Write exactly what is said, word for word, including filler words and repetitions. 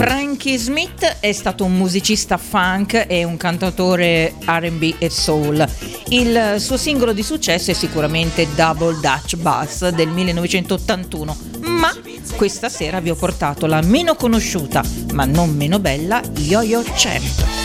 Frankie Smith è stato un musicista funk e un cantautore R and B e soul. Il suo singolo di successo è sicuramente Double Dutch Bass del millenovecentottantuno, ma questa sera vi ho portato la meno conosciuta ma non meno bella Yo-Yo Champ.